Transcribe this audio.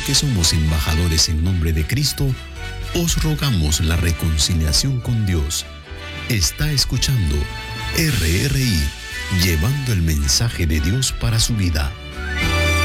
que somos embajadores en nombre de Cristo, os rogamos la reconciliación con Dios. Está escuchando RRI, llevando el mensaje de Dios para su vida.